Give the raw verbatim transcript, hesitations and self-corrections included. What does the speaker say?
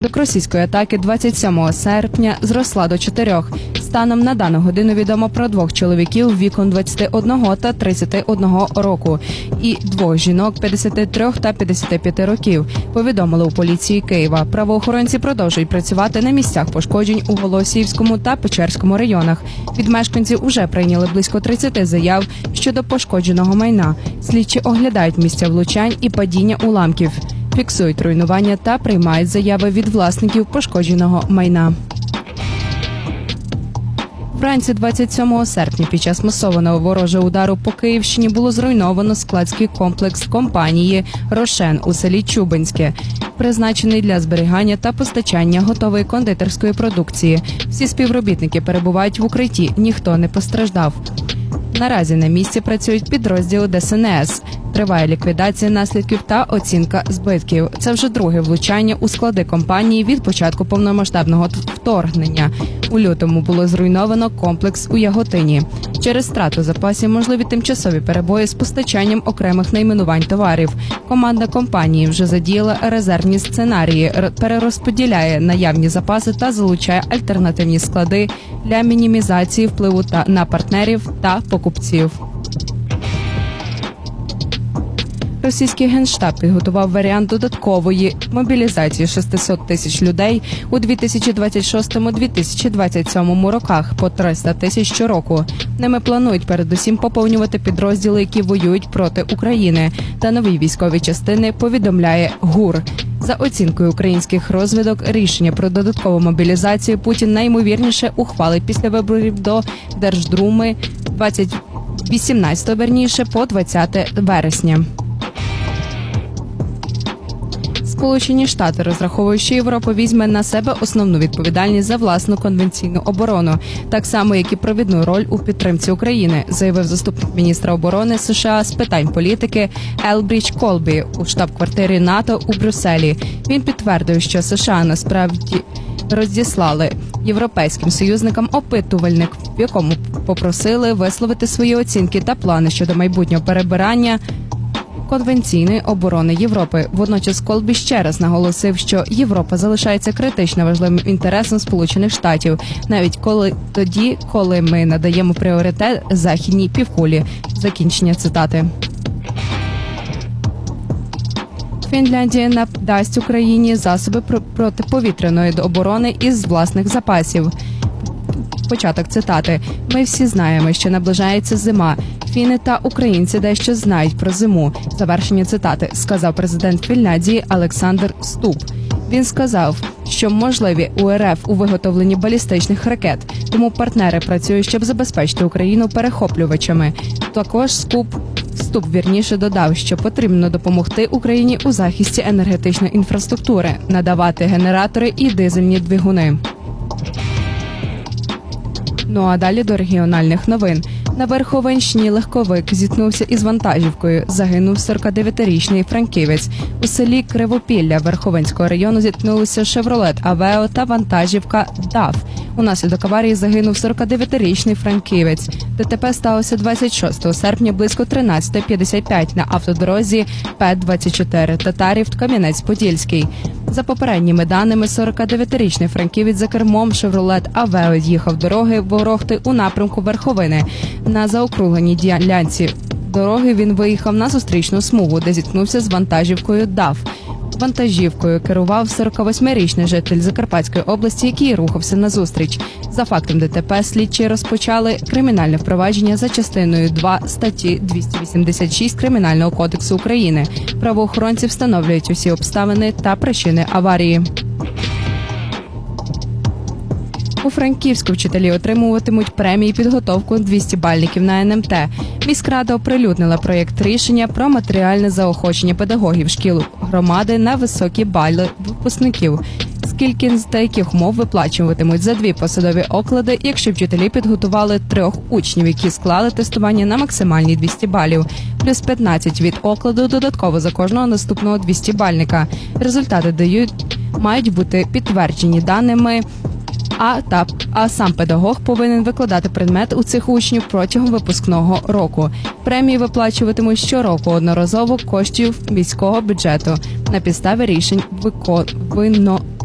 Внаслідок російської атаки двадцять сьомого серпня зросла до чотирьох. Станом на дану годину відомо про двох чоловіків віком двадцяти одного та тридцяти одного року і двох жінок п'ятдесяти трьох та п'ятдесяти п'яти років, повідомили у поліції Києва. Правоохоронці продовжують працювати на місцях пошкоджень у Голосіївському та Печерському районах. Від мешканців уже прийняли близько тридцяти заяв щодо пошкодженого майна. Слідчі оглядають місця влучань і падіння уламків, фіксують руйнування та приймають заяви від власників пошкодженого майна. Вранці двадцять сьомого серпня під час масованого ворожого удару по Київщині було зруйновано складський комплекс компанії «Рошен» у селі Чубинське, призначений для зберігання та постачання готової кондитерської продукції. Всі співробітники перебувають в укритті, ніхто не постраждав. Наразі на місці працюють підрозділи Де Ес En Ес. Триває ліквідація наслідків та оцінка збитків. Це вже друге влучання у склади компанії від початку повномасштабного вторгнення. У лютому було зруйновано комплекс у Яготині. Через втрату запасів можливі тимчасові перебої з постачанням окремих найменувань товарів. Команда компанії вже задіяла резервні сценарії, перерозподіляє наявні запаси та залучає альтернативні склади для мінімізації впливу та на партнерів та покупців. Російський Генштаб підготував варіант додаткової мобілізації шістсот тисяч людей у дві тисячі двадцять шостому - дві тисячі двадцять сьомому роках по триста тисяч щороку. Ними планують передусім поповнювати підрозділи, які воюють проти України, та нові військові частини, повідомляє ГУР. За оцінкою українських розвідок, рішення про додаткову мобілізацію Путін найімовірніше ухвалить після виборів до Держдуми двадцять вісімнадцятого верніше по двадцяте вересня. Сполучені Штати розраховують, що Європа візьме на себе основну відповідальність за власну конвенційну оборону, так само, як і провідну роль у підтримці України, заявив заступник міністра оборони США з питань політики Елбріч Колбі у штаб-квартирі НАТО у Брюсселі. Він підтвердив, що США насправді розіслали європейським союзникам опитувальник, в якому попросили висловити свої оцінки та плани щодо майбутнього перебирання конвенційної оборони Європи. Водночас Колбі ще раз наголосив, що Європа залишається критично важливим інтересом Сполучених Штатів, навіть коли тоді, коли ми надаємо пріоритет західній півкулі. Закінчення цитати. Фінляндія надасть Україні засоби протиповітряної оборони із власних запасів. Початок цитати. «Ми всі знаємо, що наближається зима. Фіни та українці дещо знають про зиму», завершення цитати, сказав президент Фінляндії Олександр Ступ. Він сказав, що можливі у РФ у виготовленні балістичних ракет, тому партнери працюють, щоб забезпечити Україну перехоплювачами. Також Ступ, Ступ вірніше додав, що потрібно допомогти Україні у захисті енергетичної інфраструктури, надавати генератори і дизельні двигуни. Ну а далі до регіональних новин. На Верховинщині легковик зіткнувся із вантажівкою. Загинув сорокадев'ятирічний франківець. У селі Кривопілля Верховинського району зіткнулися «Шевролет Авео» та вантажівка «даф». Унаслідок аварії загинув сорокадев'ятирічний франківець. ДТП сталося двадцять шостого серпня близько тринадцята п'ятдесят п'ять на автодорозі П двадцять чотири Татарів-Кам'янець-Подільський. За попередніми даними, сорокадев'ятирічний франківець за кермом «Шевролет Авео» їхав дороги Ворохти у напрямку Верховини. На заокругленій ділянці дороги він виїхав на зустрічну смугу, де зіткнувся з вантажівкою «даф». Вантажівкою керував сорокавосьмирічний житель Закарпатської області, який рухався назустріч. За фактом ДТП слідчі розпочали кримінальне впровадження за частиною два статті двісті вісімдесят шість Кримінального кодексу України. Правоохоронці встановлюють усі обставини та причини аварії. У Франківську вчителі отримуватимуть премії підготовку двістібальників на ен ем те. Міськрада оприлюднила проєкт рішення про матеріальне заохочення педагогів шкіл громади на високі бали випускників. Скільки та яких умов виплачуватимуть за дві посадові оклади, якщо вчителі підготували трьох учнів, які склали тестування на максимальні двісті балів, плюс п'ятнадцять від окладу додатково за кожного наступного двістібальника. Результати дають, мають бути підтверджені даними, А, та, а сам педагог повинен викладати предмет у цих учнів протягом випускного року. Премії виплачуватимуть щороку одноразово коштів міського бюджету на підставі рішень виконавчого